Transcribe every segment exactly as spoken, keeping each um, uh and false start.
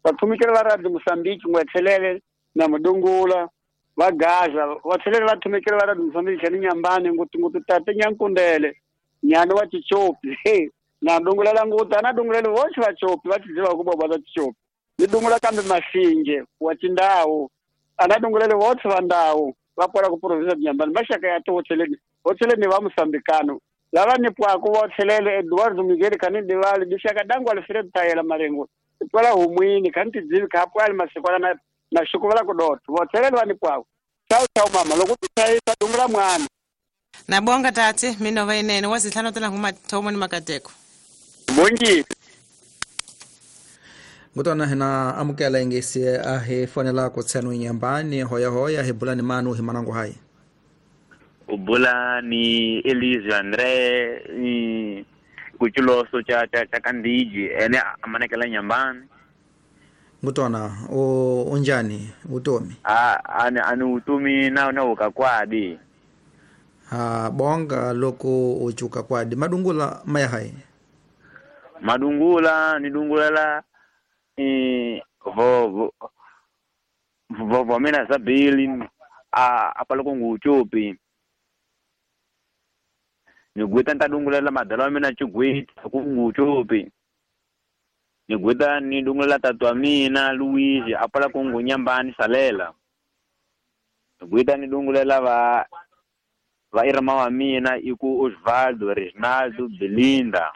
vatumikile va radio Mozambique ngwethelele na mudungula va Gaza vathelele vatumikile va radio Mozambique ni Nyambani nguti nguti tate Nyankundele nyana wa Chichopi he na dungula la nguta na dungulele vochi va Chopi vatiziva kubo va Chichopi ni dungula kambe Mashinje wa Tindao ana dungulele vochi va Ndao vapora ku province Nyambani mashaka ya tothelele hothelele va Mosambikano lava ni pwa ku vothelele Eduardo Miguel kaninde vale bishaka dangu alfred tayela marengo tola humwini kanti dzivi kapo ali masikwana na na shukuvela kudota vothelele vani pwa chao chao mama lokuti tayisa dungula mwana na bonga tati mino vainene wazihlano tena kuma thomo ni makateko bongi ngutona hina amukela ingesi ahe fonela ku tseno Nyambani hoya hoya hebula ni manu himanango hai ubula ni Elise Andre ni kuchuloso cha cha, cha Kandiji ene amanekela Nyambani ngutona o unjani utomi ah ani ani utumi na na ukakwadi ha bonga loko uchuka kwadi madungula maya hai madungula ni dungula la eh vo vo vo vo mena sabili a apaloko nguchopi nigwita ntadungula la madala mena chugwita ku nguchopi nigwita ni dungula la tatwa mina Luigi apala ku Nyambani salela nigwita ni dungula la va va irma wa mina iku Osvaldo Reginaldo Belinda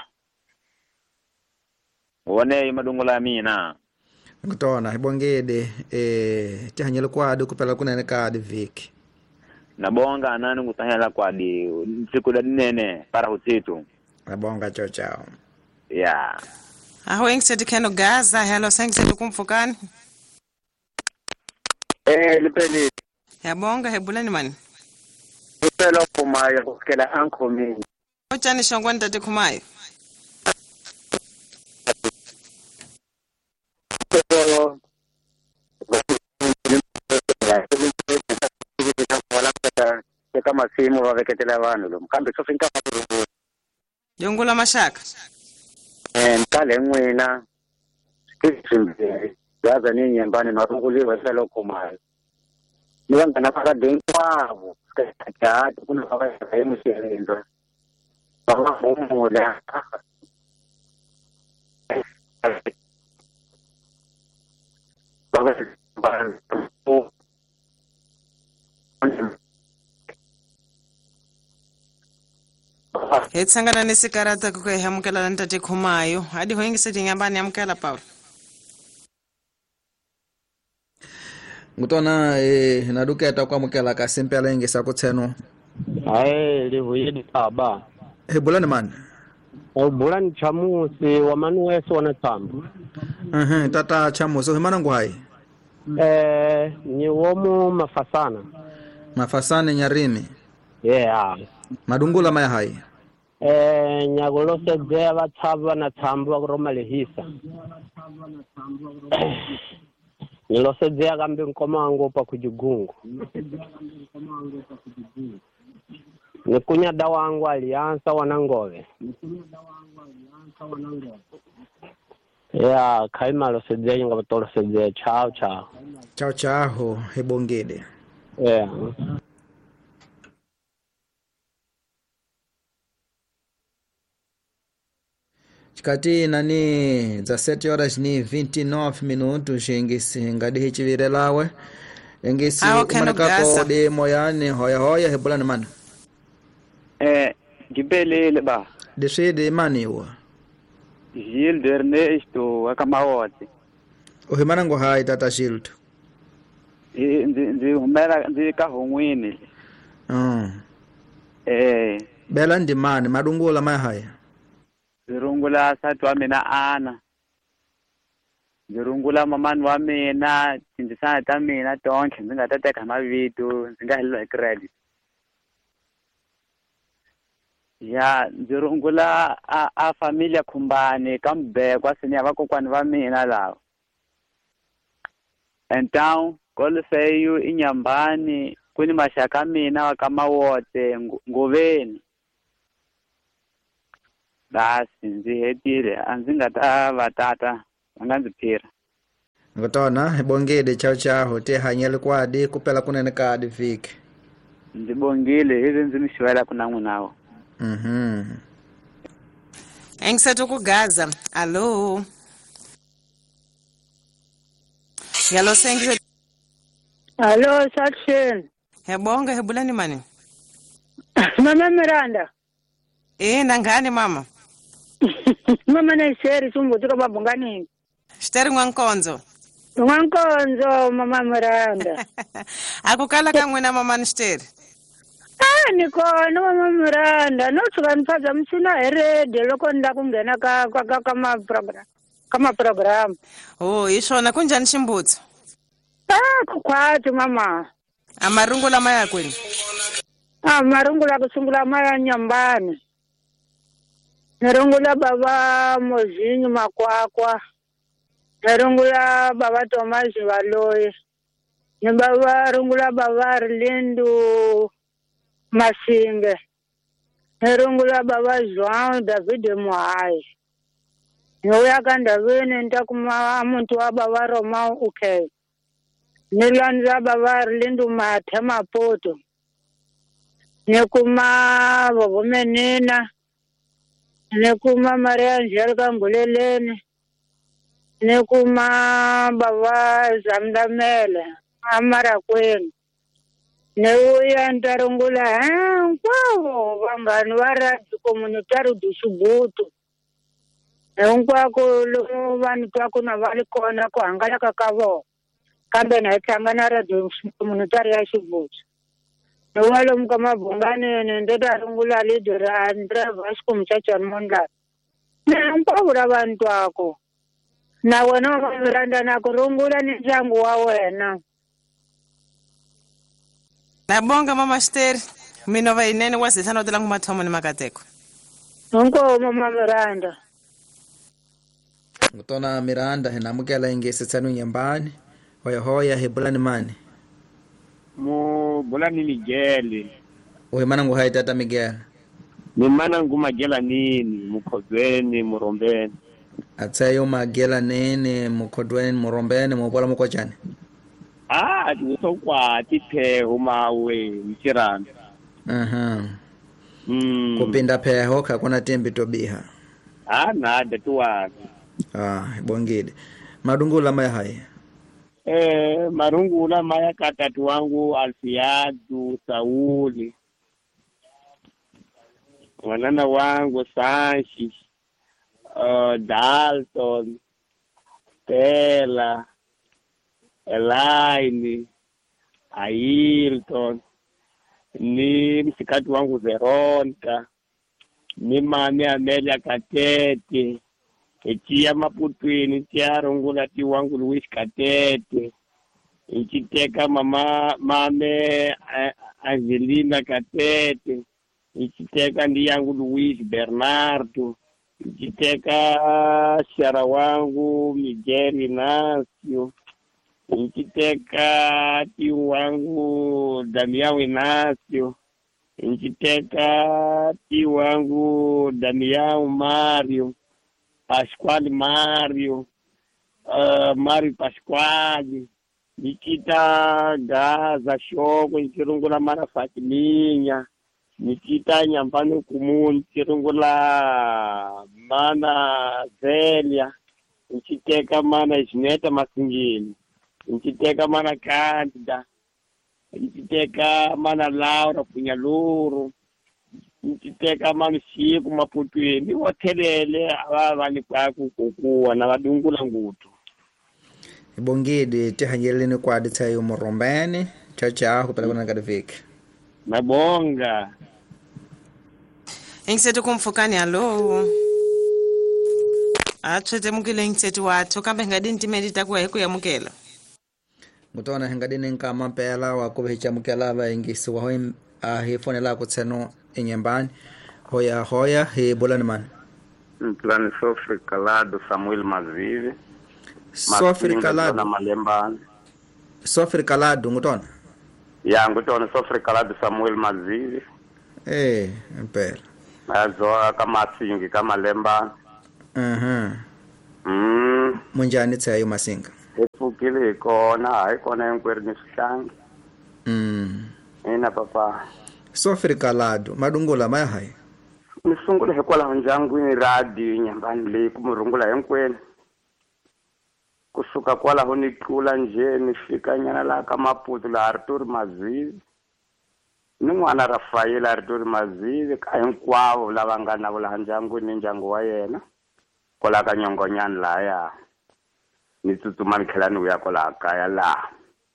wone madungula mina ngutona ibongede eh tihanyele kwadi kupela kunene kadi viki nabonga anani ngutanyala kwadi siku la nene para utitu nabonga chao chao yeah aho engsethi keno Gaza hello sengsethi kumfukani eh lipeli yabonga hebulani mani upelo kumayo kukela anko mimi ochani shongwani tati kumayo kama simu waveketela vanu lo mkambe so finka Jongula mashaka eh mkale mwina kisimbe yaza ni Nyambani na runguliwa selo kumayo niwanga na para denkwavo kaya kuna baba ya msielendo baba mmoja baba baba hetsangana nesikarata ku hamukela ntate Khumayo hadi hoyingisethi Nyambani amukela Paul ngutona eh naduketa kwa mukela ka sempela ingesa ku tseno hayi livuyini baba hebulani mani ubulani chamusi wa manuweso wana tsambu mhm tata chamuso himanango hai eh ni womu mafasana mafasane Nyarimi yeah madungula maya hai eh nyagolose de bathaba na tsambu wa Roma lehisa nilose de akambe nkomango pa kujigungu nikunya dawangu alianza wanangove ya kaima lo sede nga batolo sede chao chao chao chao hebongede yeah chikati nani za sete horas ni vinte e nove minutos engisi ngadi hichivirelawe engisi umanakako de moyane hoya hoya hebulani mana eh gibelele ba de shede mani wa Gilles Ernesto akamawoti uhimanango hai tata Shield ndi ndi umera ndi kahongwini mm eh bela ndi mani madungula maya haya zirungula satwa mina ana zirungula mamani wa mina tindisana ta mina tonke ndzi nga ta teka mavito ndzi nga hello credit ya zirungula a, a familia Khumbani kambe kwa sini vakokwani va mina lawa então kole seyu inyambani kuni mashaka mina wa kama wote ngoveni basi ndzi hetile a ndzi nga ta va tata va nga ndzi phira ngotona ibongile chao chao te hanyele kwadi kupela kunene kadi viki ndibongile hizi nzimishwela kunangu nawo mhm Engisethu kugaza allo Yalo sengisethu Allo Sakshen Hebonga hebulani mani Mama Miranda Eh nangani mama Mama na seri sumbu tuka babungani Steri ngwankonzo Ngwankonzo Mama Miranda Akukala kangwena mama nsteri Ah niko no Mama Miranda no tukaniphaza msina herede loko nda kungena ka ka kama program kama program Oh ishona kunjani shimbutso Ah kukwati mama Amarungu lama yakweni Ah marungu la kusungula maya nyambani Nerungula baba Mozinyi Makwakwa Nerungula baba Thomas Valoye Nebaba rungula baba Lindu Masinge Nerungula baba João David Muhai Noya kandavene ntakuma muntu wa baba Roma okay Nilanza baba Lindu Mathema Poto Nekuma bobo menina Nekuma Maria Angelica Ngulelene Nekuma baba Zamdamele Amara Kwen Neuya ntarungula eh kwao vangani vara komunitari dusubutu Nkwako vanhu twako na vali kona ku hangalaka ka vona kambe na tlangana ra komunitari ya Xibutu Walo mkama bungane nendeta rungula lidera Andrea Vasco mchacha monda Na mpavura vantu wako Na wena Miranda na kurungula ni jangu wa wena Nabonga mama Steri minova inene wasisana utelangu mathomo ni makateko Nko mama Miranda ngotona Miranda henamukela ingese tsanu nyambani hoya hoya hebulani mani mu bulani Miguel Uhe mana nguhai tata Miguel ni mana ngumagela nini mukhozweni murombeni Atsayo magela nene mukodweni murombeni mubola mukochani Ah tiso tithe umawe mchiranda Aha Mm Kupinda peho kakuna tembi tobiha Ah nada tuwa Ah bongile Madungula maya haya Eh, marungula maya katatu wangu Alfiadu Sauli wanana wangu Sanchi uh, Dalton Stella Elaine Ailton ni msikati wangu Veronica ni mami Amelia Katete Echia maputwini tia rungula ti wangu Luis Katete Ichiteka mama mame Angelina Katete Ichiteka ndi yangu Luis Bernardo Ichiteka shara wangu Miguel Inacio Ichiteka ti wangu Damiao Inacio Ichiteka ti wangu Damiao Mario Pasquale Mario, uh, Mario Pasquale, Nikita Gaza Shoko, Nchirungula Mara Fatiminha, Nikita Nyampano Kumu, Nchirungula Mana Zelia, Nchiteka Mana Isneta Masingini, Nchiteka Mana Candida, Nchiteka Mana Laura Punyaluru, Nchiteka mami siku maputweni wathelele abavani kwaku kokuwa na vadungula ngutu Ibongide tehanyeleni kwadi tsayo murombeni chacha kupela kuna kadaviki Nabonga Engisethu kumfukani allo Atswete mukile engisethu wathu kambe ngadi ntimeli takuwa heku yamukela Ngutona hengadini nkama mpela wakubecha mukela ba ingisi wa hoi ahi fone la kutseno inyambani hoya hoya he bulani man Plani Sofri Kalado Samuel Mazivi Sofri Kalado na Malembani Sofri Kalado ngutona Ya ngutona Sofri Kalado Samuel Mazivi Eh mpela Azo kama singi kama Lembani Mhm Mm Munjani tsayo masinga Efu sukile kona hayi kona hinkwerhu ni swihlangi mm ina papa Sofri Kalado madungula maya hai ni sungule hikwalaho ndyangwini radio nyambani leyi ku murungula hinkwenu kusuka kwalaho ni tlula nje ni fika nyana laha ka Maputo laha ri tori Mazizi ni n'wana Rafayela ri tori Mazizi ka hinkwavo lava nga na laha ndyangwini ni ndyangu wa yena kwalaha ka Nyongonyani lahaya ni tsutsuma ni tlhela ni vuya kwalaha kaya laha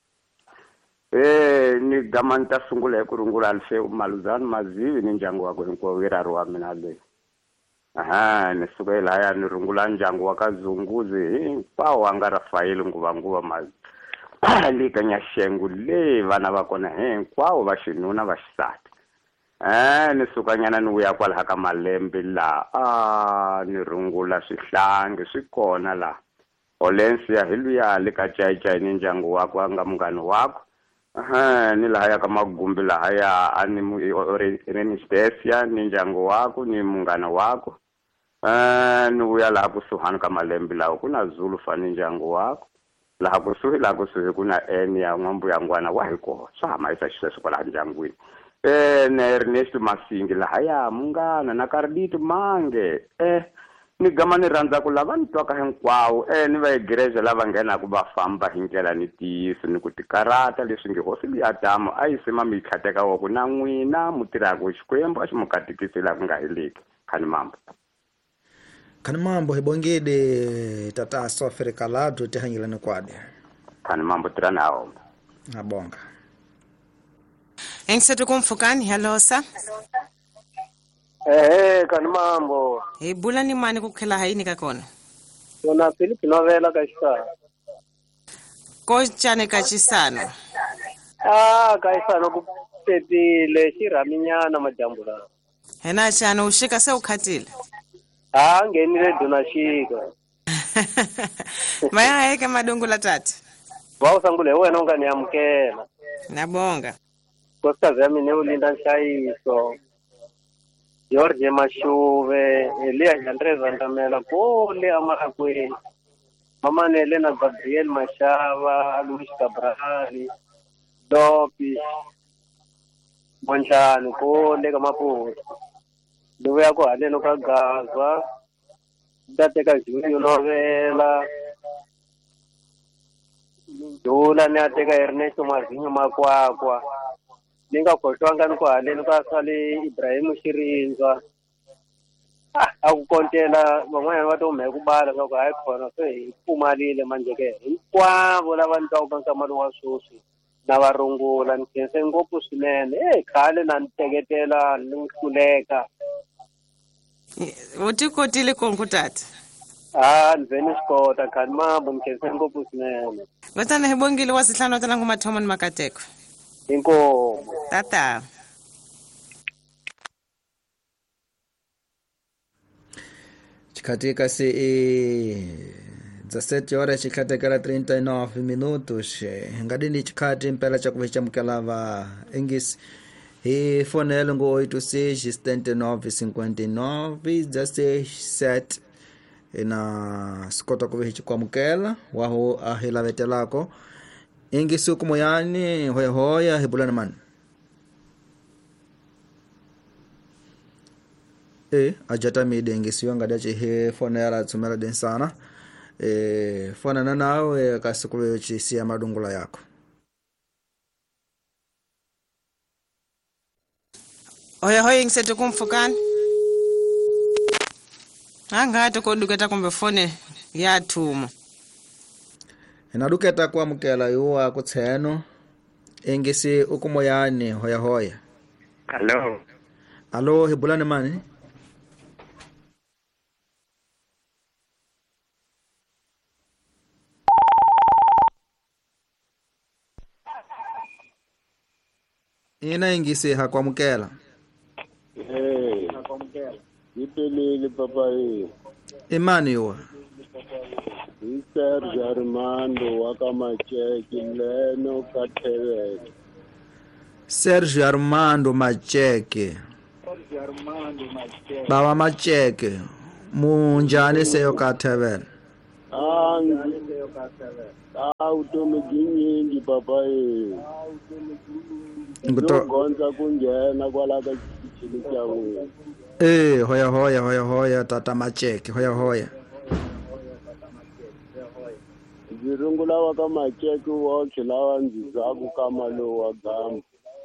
eh ni gama ni ta sungula hi ku rungula Alfeu Maluzani Mazivi ni ndyangu wakwe hinkwawo virari wa mina leyi aha ni suka lahaya ni rungula ndyangu wa ka Zunguzi hinkwawo wa nga Rafayeli nguva nguva Mazivi le ka Nyaxengu le vana va kona hinkwawo va xinuna va xisati eh ni suka nyana ni vuya kwalaha ka Malembe laha ah ni rungula swihlangi swi kona laha Olensia hi luya le ka Chayichay ni ndyangu wakwe a nga munghani wakwe aha ni lahaya ka Magumbi lahaya a ni Renistesia ni ndyangu wakwe ni munghana wakwe eh ni vuya laha kusuhani ka Malembe laha ku na Zulu fani ndyangu wakwe laha kusuhi laha kusuhi ku na Enia N'wambuyangwana wa hi kona swa hamayisa xisweswo kwalaha ndyangwini eh na Ernest Masingi lahaya munghana na Karidito Mange eh ni gama ni rhandza ku lava ni twaka hinkwawo eh ni va egereje lava nghenaka va famba hi ndlela ni tiyiso ni ku tikarata leswi nge hosi liya damu a yi sema mi tlhateka wa ku na n'wina mu tirhaka Xikwembu a xi mu katekisi laha ku nga heleki khani mambo khani mambo hi bongile tata Sofri Kalado ti hanyilani kwade khani mambo tirha na homba ngabonga Engsetu kumfukani halosa Eh khani mambo hi bula ni mani ku khela hayini ka kona Sona Philip Novela ka Xisana ko chane ka Xisano ah ka Xisana ku tetile xirhaminyana majambu lawa hena xana u xika se u khatile ah ngenile dona xika maya hayeke madungula tati va usangule hi wena u nga ni amukela nabonga Kosta ya mina ulinda nhlayiso George Mashuve Elia Andreza Ndamela kole amakweni mama Nelena Gabriel Mashava Luis Cabrali Dopi Monchani kole ka Maputo Luwe yako haleno ka Gaza dateka Junior Novela Dula ni ateka Ernesto Mazinho Makwakwa ninga koshwanga niko haleni ka sale Ibrahim Shirinzwa ah akukontela van'wana va to hume ku bala nga ku hayi khona se hi pfumalile manje ke hinkwavo lava ni twa ka mali wa swoswi na varungula ni khense ngopfu swinene eh khale na ni teketela ni hluleka u ti kotile konku tati ah ni veni swi kota khani mambo ni khense ngopfu swinene vatana hi bongile wa sihlanu tala ngoma thoma ni makateko inkomo tata Katika se e dezessete horas chikatekela trinta e nove minutos ngadi ni chikati mpela cha kuvecha mkalava engis e fonelo ngo oito seis setenta e nove cinquenta e nove dezessete ina skota kuvecha kwa mkela waho ahilavetelako engis ukumoyani hoya hoya hebulana man e ajata mide ngisiyo ngada che he fona yara tsumela densana e fona na nawe kasikuwe chisi ya madungula yako oya hoya ngisetu kumfukani anga to koduketa kumbe fone ya thuma inaduketa kwa mkela yuwa kutseno engisi ukumoyani hoya hoya hello alo hebulane mani ina ingisi hakwamukela eh hakwamukela yipelile papa hii imani yo Sergio Armando wakamacheki leno kathevele Sergio Armando Macheke Sergio Armando Macheke baba Macheke munjani seyo kathevele ah seyo kathevele Ah, utomi ginyingi papa eh. Nguto Ndogonza kungena kwala ka chini cha wena. eh hoya hoya hoya hoya tata Macheke hoya hoya. Zirungu lawa kama cheki wote lawa nzizaku kama lo wagamba.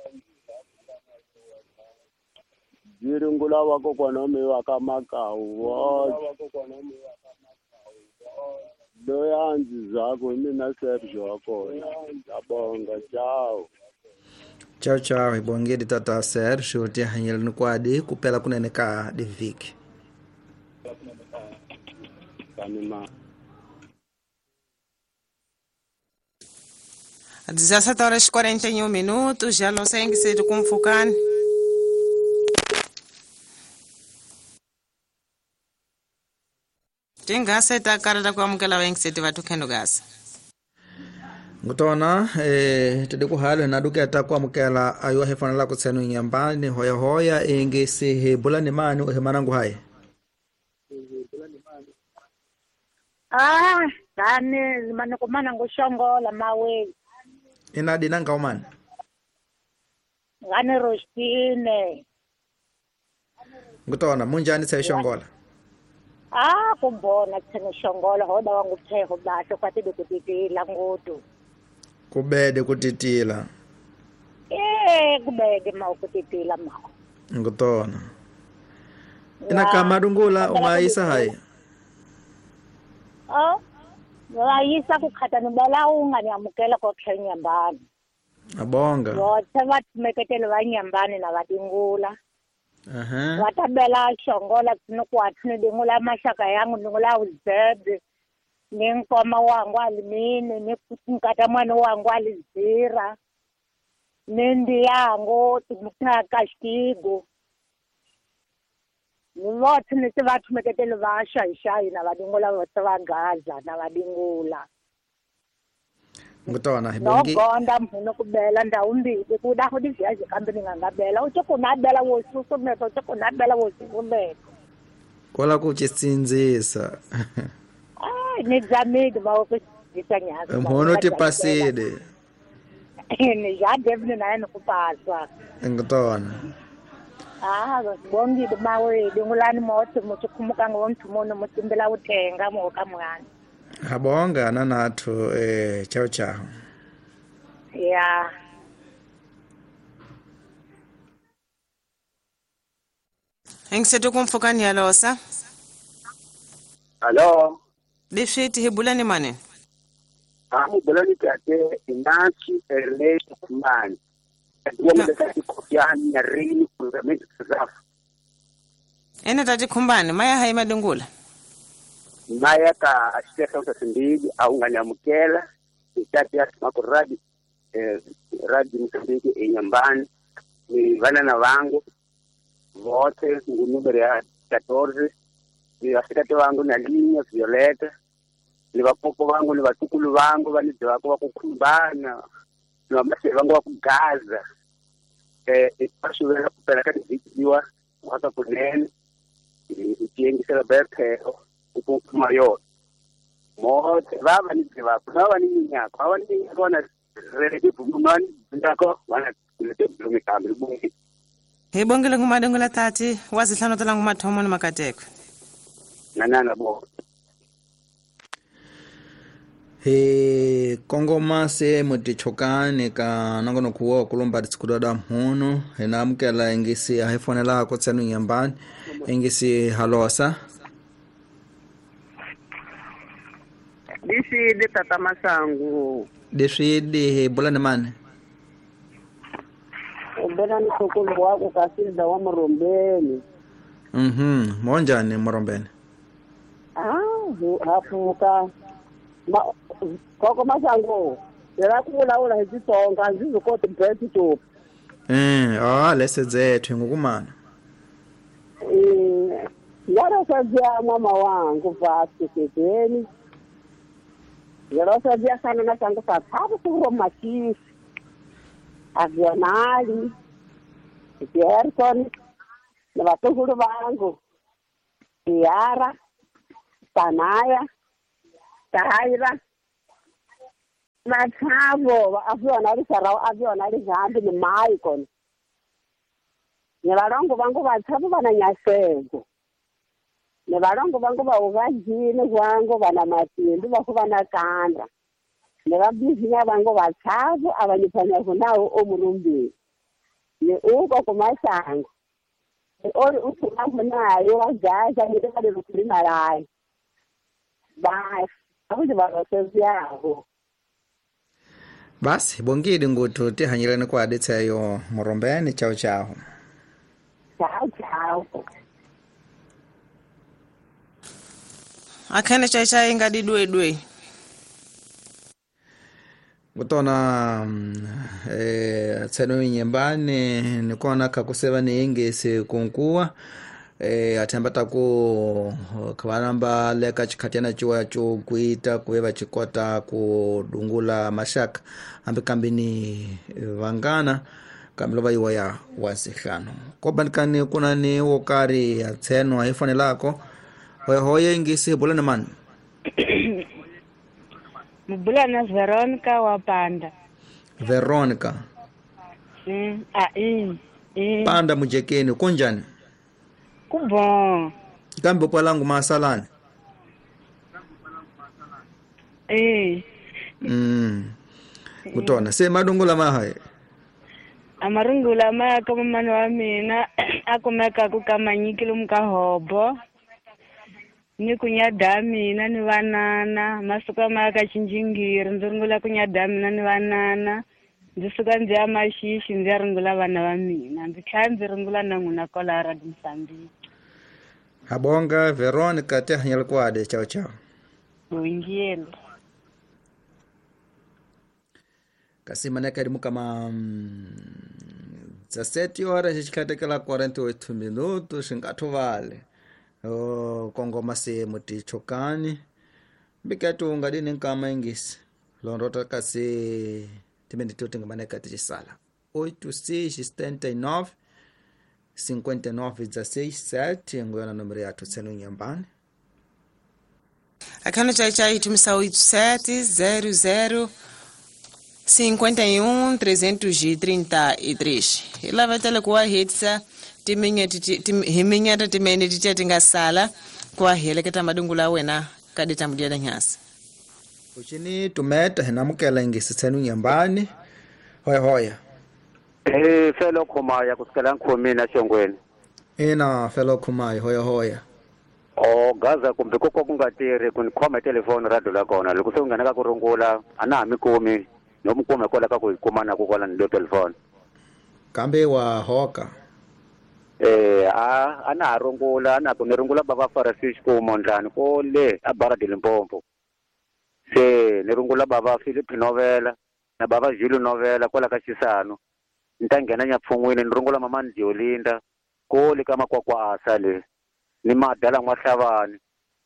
Zirungu lawa kwa nome wakamakawu wote. Loya nzizako mina Sergio wakona. Yabonga chao. Chao chao ibongedi tata Sergio tia hanyel nukwadi kupela kunene ka diviki. Kanima. dezessete horas e quarenta e um minutos, já não sei em que se com Fucane. Tingase ta karata kwa mkela wengi seti watu kendo gasa. Ngutona eh tedi kuhalo na duke atakwa mukela ayo hefana la kutsenu nyambani hoya hoya ingi si hebula ni mani uhemanangu hai. Ah, dani zimane kumana ngushongola mawe. Inadi nanga umani. Ngane Rostine. Ngutona munjani tsa shongola. Ah, kumbona tsene shongola hoda wangu pheho bato kwati dokutitila ngutu. Kubede kutitila. Eh, kubede mau kutitila mau. Ngutona. Ina kama dungula umaisa hai. Oh, wayisa kukhata nibala ungani amukela kwa Kenya mbani. Abonga. Wote watu meketele wanyambani na wadingula. Aha. Watabela shongola tinokwati nidingula mashaka yangu ningula uzebe. Ninkoma wangu alimini, nikata mwana wangu alizira. Nindi yangu, tumutaka shtigo. Nivote nisi watu meketele washa ishai na wadingula wote wagaza na wadingula. Ngutona hibongi. Nogonda mhuno kubela ndaumbili kuda hodi vyazi kambini ngangabela. Uche kunabela wosusu meto, uche kunabela wosusu meto. Kola kuchisinzisa. Ai, nizamidi mawokusisa nyazi. Mhono tipaside. Ni ya devini na enu kupaswa. Ngutona. Ah, bongi de mawe dingulani moto mucho kumuka ngontu mono mutimbela utenga moka mwana. Habonga na natu eh chao chao. Yeah. Engsetu com Fucane yalosa. Hello. Difiti hebula ni mane. Amu bolani kate inachi Ernesto Kumani. Ndio mdekati kofiani ya rini kuzamini kuzafu. Ena tati kumbani, maya haima dungula. Maya ka ashiteka utasindigi au nganyamukela. Nishati ya simako radi. Eh, radi mkambiki inyambani. Ni vana na wangu. Vote numero ya catorze. Ni wasikate wangu na Linya Violeta. Ni wapopo wangu ni watukulu wangu wanize wako wakukumbana. Ni wamase wangu wakugaza. Eh, ipashu wena kupeleka nizikiwa waka kunene. Ikiengi sila berteo ukukuma yote. Mote baba nize wako. Hawa ni nyako. Hawa ni nyako wana releki pumumani. Ndako wana kulete bulumi kambi bungi. Hebongile ngumadungula tati, wazitlano talangu matomo ni makateko. Nanana bo. He Kongo se mutichokane ka nangono kuwa kulomba tsikudada mhono hena mkela ingisi ahefonela ko tsenu nyambani ingisi halosa. Disi de tata masangu. Disi de he bulane mane. Ubena ni sokolo wako kasilda wa Morombeni. Mhm, monjani Morombeni. Ah, hafuka. Ma koko masango. Yala kula ula hizisonga zizokote mpeti tu. Eh, ah lese zethu ngokumana. Eh, yala sajia mama wangu vasi kideni. Yala sajia sana na sango sababu kuro machisi. Avionali, Gerson, na watukulu wangu, Tiara, Tanaya, Tahaira, Bathabo afiona lisara afiona lihambi ni mai kona. Ne barongo bango bathabo bana nyasego. Ne barongo bango ba ugajini wango bana matindu bakubana kanda. Ne babizinya bango bathabo abanyifanya kunawo omurumbi. Ne uko kumasango. Ori uthuma nayo wajaja ngidekade lukulima layo. Bye. Akuthi baroseziyaho. Basi bongile ngutu tihanyirene kwa adetseyo murombeni chao chao. Chao chao. Akhane chai chai ngadi dwe dwe. Butona eh tseno nyembane nikona kakuseva neingese kunkuwa eh atembata ku kabanamba leka chikatiana chiwa cho kuita kuweva chikota kudungula mashaka ambe kambini vangana kamlo bayiwa ya wasihano kobankani kuna ni wokari ya tseno haifane lako hoye hoye ingisi bulana man Mbulana Veronica wa Panda. Veronica. Mm, ah, eh, eh. Panda mujekeni kunjani? Kubon. Kambe palangu masalani. Eh. Mm. Mutona se madungula mahai. Amarungula ma kama mano wa mina akumeka kukamanyikilo mkahobo. Ni kunyadami na ni vanana masuka maka chinjingiri ndurungula kunyadami na ni vanana ndisuka nzya mashishi nzya rungula vana va mina ndikhanzi rungula nanguna kolara dimsambi Habonga Veronica tehanyal kwade chao chao. Wingielo. Kasima nekari mukama za sete horas chikatekela quarenta e oito minutos ngato vale. Oh, Kongo mase muti chokani bikatu ngadini nkama ingisi londota kasi timendi totenga maneka tisala oito seis setenta e nove cinquenta e nove dezesseis sete ngoyana número ya tutsenu nyambani Akhane chai chai tumisa oito sete zero zero cinquenta e um trezentos e trinta e três ila vatele kuwa hitsa himinyata timene titia tingasala kwa heleketa madungula wena kadita mudia nyasi uchini tumeta henamukela ingisi tsenu nyambani hoya hoya eh felo khomaya kusikela nkhomi na shongweni ina felo khomaya hoya hoya o gaza kumbe kokho kungatiri kunikhoma telefoni radio la kona loko se ungana ka kurungula ana mikomi nomukome kola ka kuyikumana kukola ni telefoni kambe wa hoka eh a ana arungula ana kunirungula baba Farasish ko mondlani ko le abara dilimpompo se nirungula baba Philip Novela na baba Jules Novela kola ka Xisano ntangena nyapfungwini nirungula mama Ndiolinda ko le kama kwa kwa asale ni madala ngwahlavani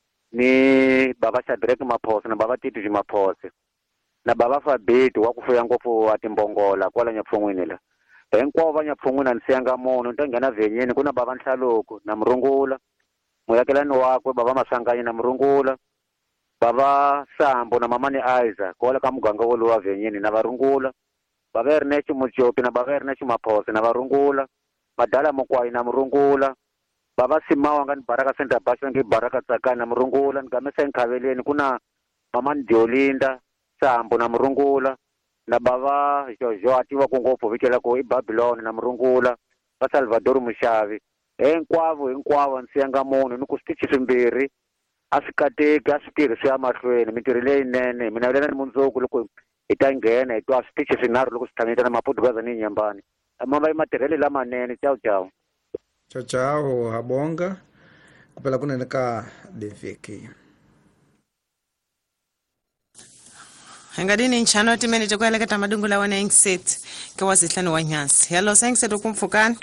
ni baba Shadrack Maphosa na baba Titi Maphosa na baba Fabeti wa kufuya ngopfu atimbongola kola nyapfungwini la hinkwavo va nyapfungwini nsianga munhu ntangena venyeni kuna baba Nhlaluko na Murungula muyakelani wakwe baba Masanganyi na Murungula baba Sambo na mama ni Isaac kola ka muganga wolo wa venyeni na Varungula baba Ernest Mujopi na baba Ernest Maphosa na Varungula madala Mokwayi na Murungula baba Simawa ngani Baraka Center Basha ngi Baraka Tsakani na Murungula ngamesa enkhaveleni kuna mama Ndiolinda Sambo na Murungula na baba Jojo ativa kungopfu vikela ko iBabylon na Murungula va Salvador Mushavi hinkwavo hinkwavo nsianga munhu ni ku stitch swimbirhi a swi kateki a swi tirhisi ya mahlweni mintirho leyinene mina vilena ni mundzuku loko hi ta nghena hi twa switichi swinharhu loko swi tshameta na maputukaza ni nyambani mava i matirhelo lamanene ciao ciao ciao ciao habonga kupela kunene ka deveki Hangadini nchano timene chokweleketa madungula wana ingset kwa wasihlanu wa nyasi. Hello sengset ukumfukani?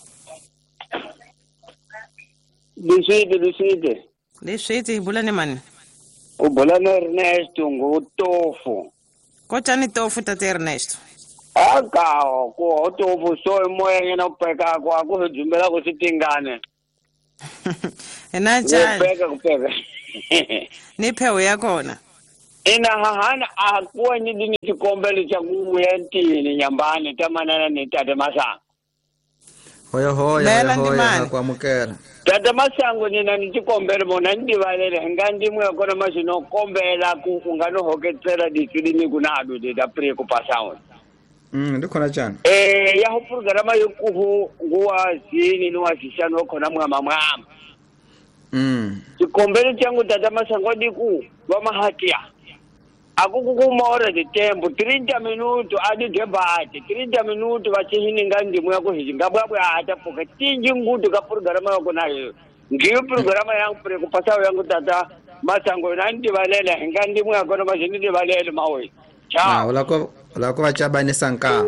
Liswiti liswiti. Liswiti bulane mani? Ubulane Ernesto ngutofu. Kochani tofu tate Ernesto? Akao ko tofu so moya ngena upeka kwa kujumbela kusitingane. Enacha. Upeka kupeka. Nipewe yakona. ina hahana akuwa ni dini chikombele cha kuya ntini nyambani tamanana ni tate masanga hoya hoya hoya kwa mukera tate masango nina ni chikombele mona ndivalele ngandi mwe kona masino kombela ku ngano hoketsera ditudini kunadu dita pre ku pasawo mm ndikona chana eh ya programa yokuhu nguwa zini no wasishano kona mwama mwama mm chikombele changu tate masango diku wa mahatia akukukuma de tempo thirty minutos adi debate thirty minutos vachihini ngandi mwe ko hingabwa ata poka tinji ngutu ka programa yako nayo ngiyo programa yangu pre kupasa yangu tata masango nandi valele ngandi mwe ko mashini de valele mawe cha ah ulako ulako vachaba ni sanka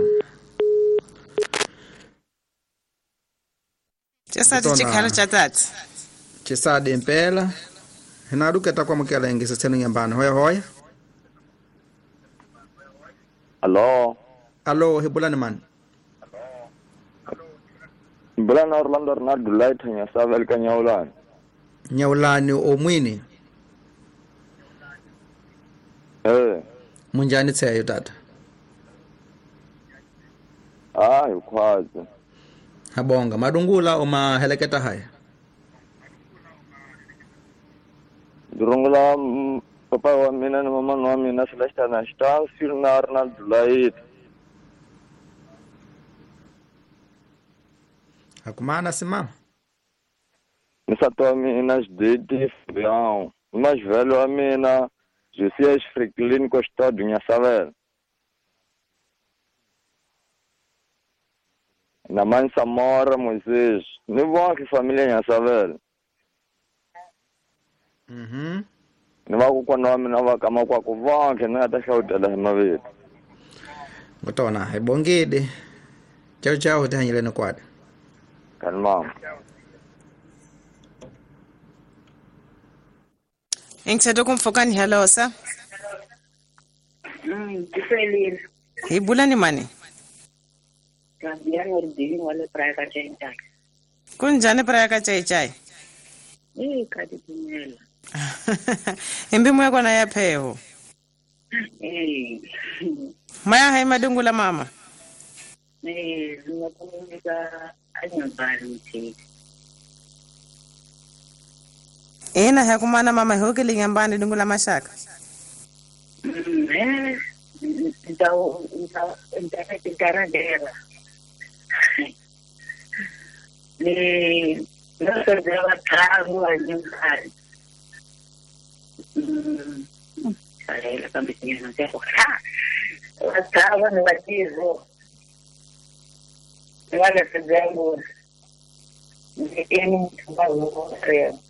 chesa tichikhala chatati chisade impela hinaruka takwa mukela ingisa tsenu nyambana hoya hoya Hello. Hello, hibulani man. Bulana Orlando Ronaldo Light nya savel ka Nyawlani. Nyawlani omwini. Eh. Munjani tseyo tata. Ah, ukwazi. Habonga madungula oma heleketa haya. Durungula papa wa mina na mama wa mina slashta na sta sir na Ronaldo Light. Hakumana simama. Misato wa mina jditi fião. Mas velho a mina je suis Franklin Costa do Nhasavel. Na mãe Samora Moisés. Ni bom que família Nhasavel. Mhm. Ni wako kwa nami na kama kwa kuvanke na atashauta mavitu. Ngotona hebongede. Chao chao tanyile no kwada. Kalma. Engithethe kumfokani hello sa. Mm, tifelile. Hibulani mani. Kambiani ordini wale praia ka chai chai. Kunjani praia ka chai chai? Eh, kadi kumela. Imbi mwe kona ya pheho. Eh. Maya hai madungula mama. Eh, zinakumika anyambani mthi. Ena hakumana mama hokeli nyambani dungula mashaka. Mm, eh. Então, então, então é que cara dela. E nossa dela trago a gente. Hum, aí ela também tinha não sei por quê. Ela estava no batismo. Ela fazendo em valor real.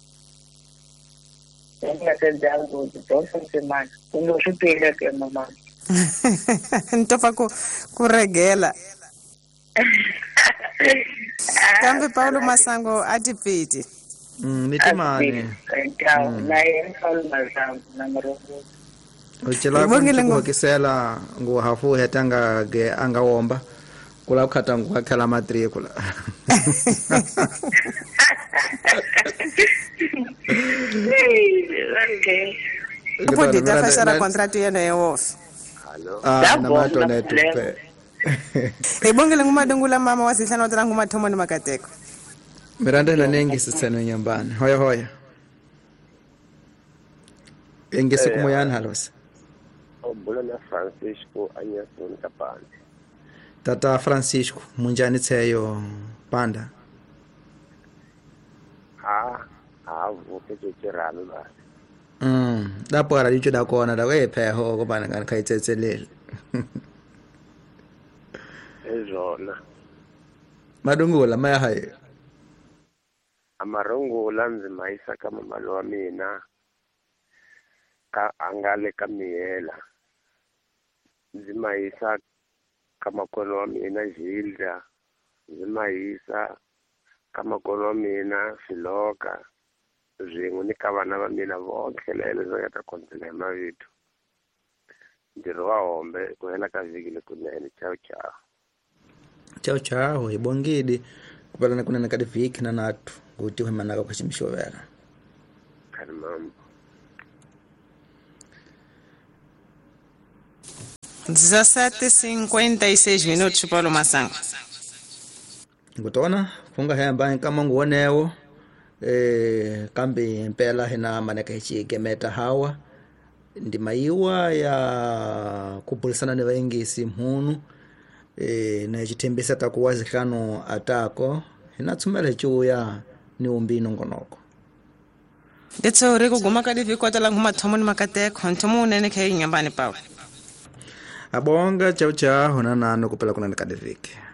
Ela fazendo de todas as semanas. Quando eu chupei que mamãe. Ntofa ku kuregela. Kambe Paulo Masango atipiti. Mm, nitimani. Então, na ele Paulo Masango na marongo. Uchela ku kisela ngo hafu hetanga ge anga womba. Kula khata ngo khala matricula. Okay. Kupodi tafasara contrato yena yewof. Ah, na mato netu pe. Ibongele ngumadungula mama wasihlana watrangu mathomo ni makateko. Miranda na nengi sitseno nyambani. Hoya hoya. Engisi kumoyana halos. Obulana Francisco Anyason Kapande. Tata Francisco munjani tseyo panda. Ah, ah, vuke chirano ba. Mm, dapo ara dicho da kona da we pheho ko bana kan kai tsetselele. Ezona. Madungula maya hayi. Amarungula nzima isa kama malo wa mina ka angale kamiyela. Nzima isa kama kono wa mina Gilda. Nzima isa kama kono wa mina Filoka. Zingu ni kavana va mina vonke lele zaka kontinent mavitu. Ndiro wa hombe kuhela ka vigile kunene chao chao. Chao chao ibongidi kupala na kunena kadi viki na natu kuti we manaka kwa chimishovera. Kani mambo. dezessete cinquenta e seis minutos, Paulo Masango. ngutona funga hemba kama nguonewo eh kambi impela hina maneka hichi gemeta hawa ndi maiwa ya kupulisana ne vaingisi mhunu eh na chitembesa takuwazikano atako hinatsumele chuya ni umbino ngonoko Detso re go goma ka divi kwa tala ngoma thomo ni makate khontomo nene khe nyambani Paulo abonga chau chau hona nano kupela kuna nikadivike